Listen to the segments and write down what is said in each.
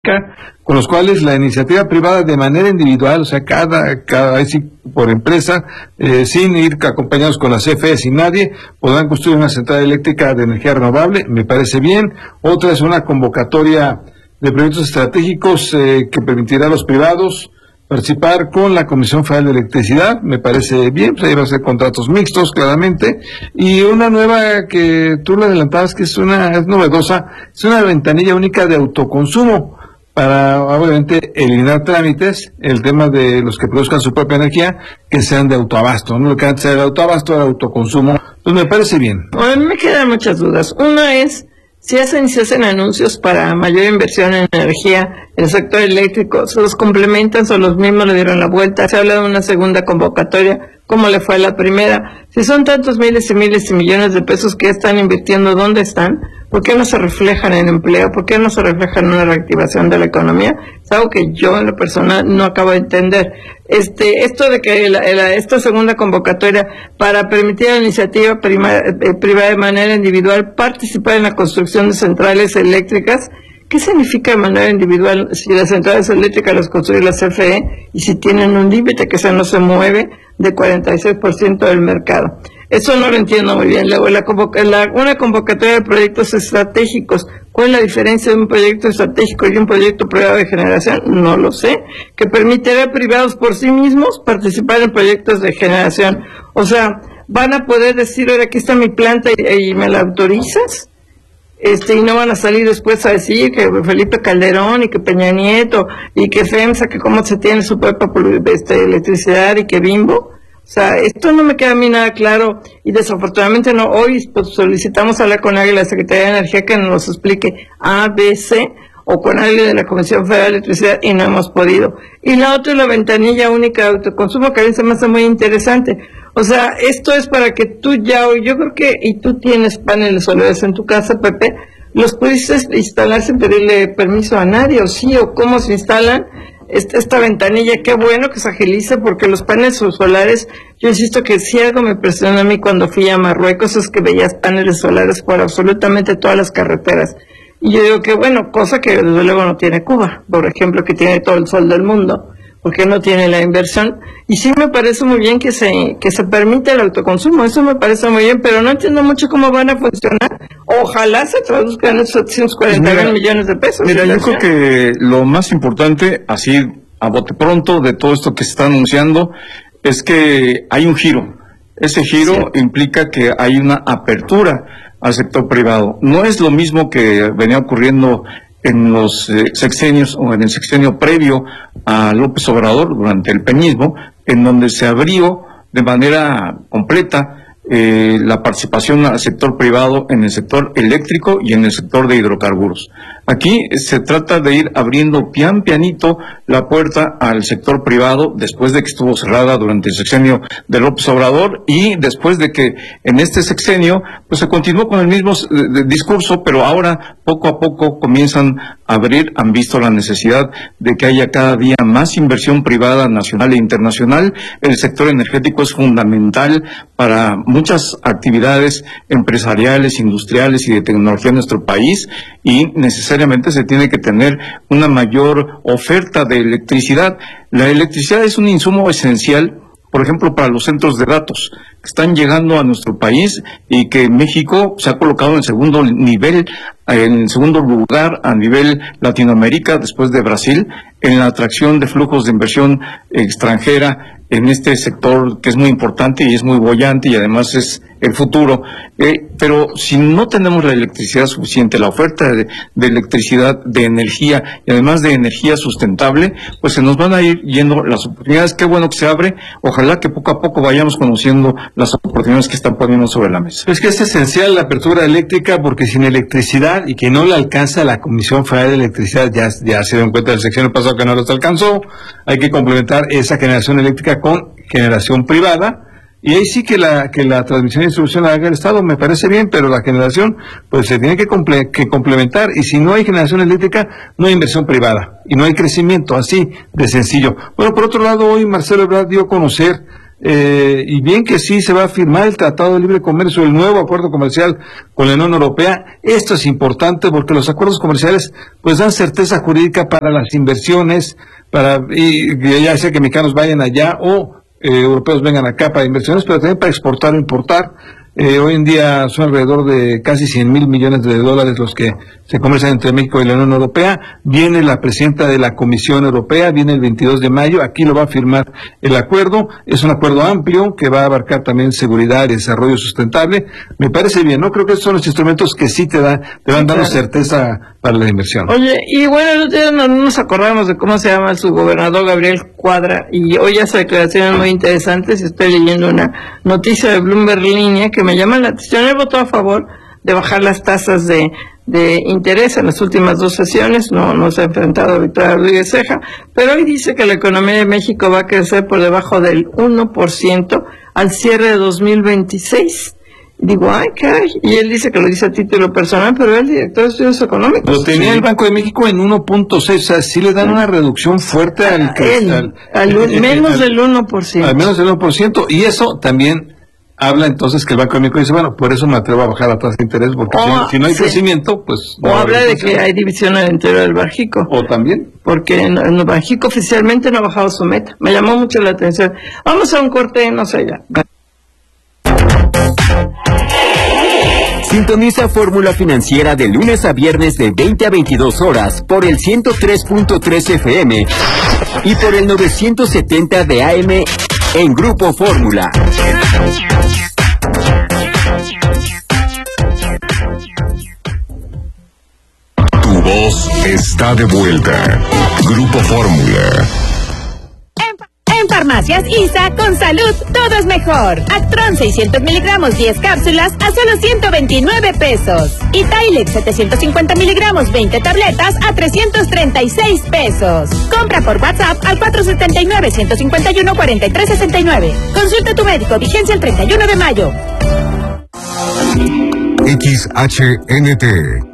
con los cuales la iniciativa privada de manera individual, o sea, cada vez por empresa, sin ir acompañados con la CFE, sin nadie, podrán construir una central eléctrica de energía renovable. Me parece bien. Otra es una convocatoria de proyectos estratégicos que permitirá a los privados participar con la Comisión Federal de Electricidad. Me parece bien, pues ahí va a ser contratos mixtos, claramente. Y una nueva que tú le adelantabas, que es novedosa, es una ventanilla única de autoconsumo, para obviamente eliminar trámites, el tema de los que produzcan su propia energía, que sean de autoabasto, ¿no? Lo que antes era de autoabasto, era autoconsumo. Pues me parece bien. A mí me quedan muchas dudas. Una es, si se hacen anuncios para mayor inversión en energía en el sector eléctrico, ¿se los complementan o los mismos le dieron la vuelta? Se habla de una segunda convocatoria, ¿cómo le fue a la primera? Si son tantos miles y miles y millones de pesos que están invirtiendo, ¿dónde están? ¿Por qué no se reflejan en empleo? ¿Por qué no se reflejan en una reactivación de la economía? Es algo que yo en lo personal no acabo de entender. Esto de que esta segunda convocatoria para permitir a la iniciativa privada de manera individual participar en la construcción de centrales eléctricas, ¿qué significa de manera individual si las centrales eléctricas las construye la CFE y si tienen un límite que no se mueve de 46% del mercado? Eso no lo entiendo muy bien. Luego, una convocatoria de proyectos estratégicos. ¿Cuál es la diferencia de un proyecto estratégico y un proyecto privado de generación? No lo sé. Que permitirá a privados por sí mismos participar en proyectos de generación. O sea, van a poder decir, ahora aquí está mi planta y me la autorizas. Y no van a salir después a decir que Felipe Calderón y que Peña Nieto y que FEMSA, que cómo se tiene su propia electricidad y que Bimbo. O sea, esto no me queda a mí nada claro y desafortunadamente no. Hoy pues, solicitamos hablar con alguien de la Secretaría de Energía que nos explique A, B, C, o con alguien de la Comisión Federal de Electricidad y no hemos podido. Y la otra es la ventanilla única de autoconsumo, que a mí se me hace muy interesante. O sea, esto es para que tú yo creo que, y tú tienes paneles solares en tu casa, Pepe, los pudiste instalar sin pedirle permiso a nadie, o sí, o cómo se instalan. Esta ventanilla, qué bueno que se agilice, porque los paneles solares, yo insisto que si algo me impresionó a mí cuando fui a Marruecos es que veías paneles solares por absolutamente todas las carreteras. Y yo digo que bueno, cosa que desde luego no tiene Cuba, por ejemplo, que tiene todo el sol del mundo, porque no tiene la inversión. Y sí me parece muy bien que se permite el autoconsumo, eso me parece muy bien, pero no entiendo mucho cómo van a funcionar. Ojalá se traduzcan esos 740 millones de pesos. Mira, yo creo que lo más importante, así a bote pronto, de todo esto que se está anunciando, es que hay un giro. Ese giro implica que hay una apertura al sector privado. No es lo mismo que venía ocurriendo en los sexenios o en el sexenio previo a López Obrador durante el peñismo, en donde se abrió de manera completa la participación al sector privado en el sector eléctrico y en el sector de hidrocarburos. Aquí se trata de ir abriendo pianito la puerta al sector privado después de que estuvo cerrada durante el sexenio de López Obrador y después de que en este sexenio pues se continuó con el mismo discurso, pero ahora poco a poco comienzan a abrir, han visto la necesidad de que haya cada día más inversión privada nacional e internacional. El sector energético es fundamental para muchas actividades empresariales, industriales y de tecnología en nuestro país y necesariamente se tiene que tener una mayor oferta de electricidad. La electricidad es un insumo esencial, por ejemplo, para los centros de datos que están llegando a nuestro país y que México se ha colocado en segundo nivel, en segundo lugar a nivel Latinoamérica, después de Brasil, en la atracción de flujos de inversión extranjera en este sector que es muy importante y es muy boyante y además es el futuro. Pero si no tenemos la electricidad suficiente, la oferta de electricidad, de energía y además de energía sustentable, pues se nos van a ir yendo las oportunidades. Qué bueno que se abre. Ojalá que poco a poco vayamos conociendo las oportunidades que están poniendo sobre la mesa. Es que es esencial la apertura eléctrica, porque sin electricidad y que no le alcanza la Comisión Federal de Electricidad, ya se dio cuenta del sexenio pasado que no los alcanzó, hay que complementar esa generación eléctrica con generación privada. Y ahí sí que la transmisión y distribución la haga el Estado, me parece bien, pero la generación pues se tiene que complementar, y si no hay generación eléctrica, no hay inversión privada, y no hay crecimiento, así de sencillo. Bueno, por otro lado, hoy Marcelo Ebrard dio a conocer y bien que sí se va a firmar el Tratado de Libre Comercio, el nuevo acuerdo comercial con la Unión Europea. Esto es importante porque los acuerdos comerciales pues dan certeza jurídica para las inversiones, y ya sea que mexicanos vayan allá o europeos vengan acá para inversiones, pero también para exportar o importar. Hoy en día son alrededor de casi 100,000 millones de dólares los que se comercian entre México y la Unión Europea. Viene la presidenta de la Comisión Europea, viene el 22 de mayo, aquí lo va a firmar el acuerdo. Es un acuerdo amplio que va a abarcar también seguridad y desarrollo sustentable. Me parece bien, ¿no? Creo que estos son los instrumentos que sí te van dando certeza para la inversión. Oye, y bueno, el otro día no nos acordamos de cómo se llama su gobernador, Gabriel Cuadra, y hoy hace declaraciones muy interesantes. Estoy leyendo una noticia de Bloomberg Línea que me llama la atención. Él votó a favor de bajar las tasas de interés en las últimas 2 sesiones, no se ha enfrentado a Victoria Rodríguez Ceja, pero hoy dice que la economía de México va a crecer por debajo del 1% al cierre de 2026. Digo, ay, caray, y él dice que lo dice a título personal, pero es el director de estudios económicos. Lo tenía el Banco de México en 1.6, o sea, sí le dan una reducción fuerte al menos del 1%. Al menos del 1%, y eso también habla entonces que el Banco de México dice, bueno, por eso me atrevo a bajar la tasa de interés, porque si no hay crecimiento, pues... O habla de que hay división al interior del Banjico. O también. Porque en el Banjico oficialmente no ha bajado su meta. Me llamó mucho la atención. Vamos a un corte, no sé ya. Sintoniza Fórmula Financiera de lunes a viernes de 20 a 22 horas por el 103.3 FM y por el 970 de AM en Grupo Fórmula. Tu voz está de vuelta. Grupo Fórmula. En Farmacias ISA, con salud, todo es mejor. Actron 600 miligramos, 10 cápsulas, a solo 129 pesos. Y Tylex 750 miligramos, 20 tabletas, a 336 pesos. Compra por WhatsApp al 479-151-4369. Consulta a tu médico, vigencia el 31 de mayo. XHNT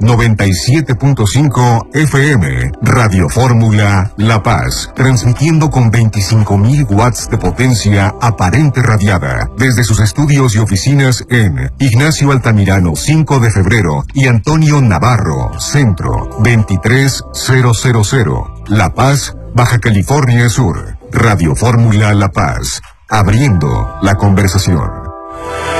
97.5 FM, Radio Fórmula La Paz, transmitiendo con 25,000 watts de potencia aparente radiada, desde sus estudios y oficinas en Ignacio Altamirano 5 de febrero y Antonio Navarro, Centro 23000, La Paz, Baja California Sur. Radio Fórmula La Paz, abriendo la conversación.